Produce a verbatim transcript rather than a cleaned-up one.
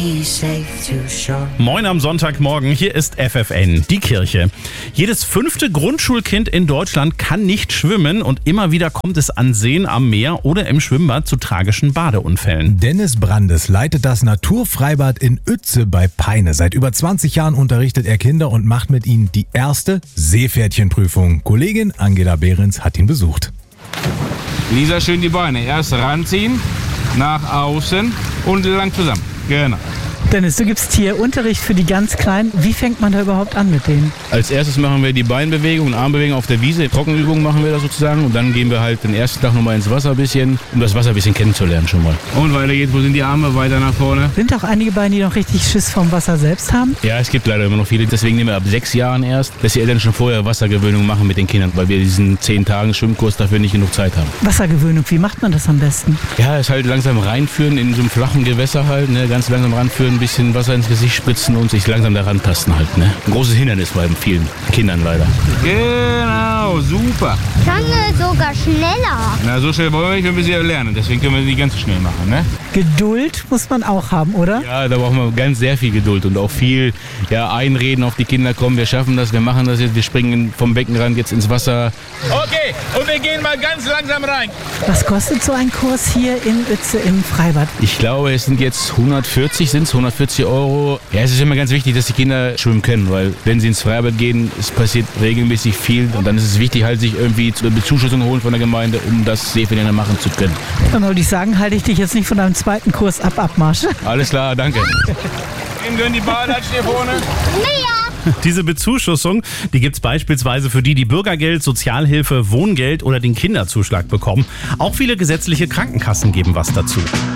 Moin am Sonntagmorgen, hier ist F F N, die Kirche. Jedes fünfte Grundschulkind in Deutschland kann nicht schwimmen und immer wieder kommt es an Seen, am Meer oder im Schwimmbad zu tragischen Badeunfällen. Dennis Brandes leitet das Naturfreibad in Uetze bei Peine. Seit über zwanzig Jahren unterrichtet er Kinder und macht mit ihnen die erste Seepferdchenprüfung. Kollegin Angela Behrens hat ihn besucht. Lisa, schön die Beine. Erst ranziehen, nach außen und lang zusammen. Genau. Dennis, du gibst hier Unterricht für die ganz Kleinen. Wie fängt man da überhaupt an mit denen? Als erstes machen wir die Beinbewegung und Armbewegung auf der Wiese. Trockenübungen machen wir da sozusagen. Und dann gehen wir halt den ersten Tag nochmal ins Wasser ein bisschen, um das Wasser ein bisschen kennenzulernen schon mal. Und weiter geht's. Wo sind die Arme? Weiter nach vorne. Sind auch einige Beine, die noch richtig Schiss vom Wasser selbst haben? Ja, es gibt leider immer noch viele. Deswegen nehmen wir ab sechs Jahren erst, dass die Eltern schon vorher Wassergewöhnung machen mit den Kindern, weil wir diesen zehn Tagen Schwimmkurs dafür nicht genug Zeit haben. Wassergewöhnung, wie macht man das am besten? Ja, es halt langsam reinführen in so einem flachen Gewässer halt, ne? Ganz langsam ranführen, ein bisschen Wasser ins Gesicht spritzen und sich langsam daran tasten halt, ne? Ein großes Hindernis bei vielen Kindern leider. Genau, super. Kann sogar schneller. Na, so schnell wollen wir nicht, wenn wir sie lernen. Deswegen können wir sie ganz schnell machen, ne? Geduld muss man auch haben, oder? Ja, da brauchen wir ganz sehr viel Geduld und auch viel ja, Einreden auf die Kinder. Kommen, wir schaffen das, wir machen das jetzt, wir springen vom Beckenrand jetzt ins Wasser. Okay, und wir gehen mal ganz langsam rein. Was kostet so ein Kurs hier in Uetze im Freibad? Ich glaube, es sind jetzt hundertvierzig, sind es hundertvierzig Euro. Ja, es ist immer ganz wichtig, dass die Kinder schwimmen können, weil wenn sie ins Freibad gehen, es passiert regelmäßig viel und dann ist es wichtig, halt sich irgendwie eine Bezuschussung holen von der Gemeinde, um das Seepferdchen machen zu können. Dann würde ich sagen, halte ich dich jetzt nicht von deinem zweiten Kurs ab, Abmarsch. Alles klar, danke. Wem gehören die Badelatschen hier vorne? Mia! Diese Bezuschussung, die gibt es beispielsweise für die, die Bürgergeld, Sozialhilfe, Wohngeld oder den Kinderzuschlag bekommen. Auch viele gesetzliche Krankenkassen geben was dazu.